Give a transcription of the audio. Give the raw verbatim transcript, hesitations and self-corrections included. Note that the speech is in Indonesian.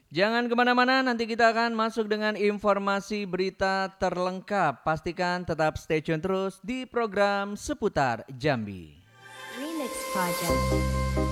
Jangan kemana-mana, nanti kita akan masuk dengan informasi berita terlengkap. Pastikan tetap stay tune terus di program Seputar Jambi. Remix Project.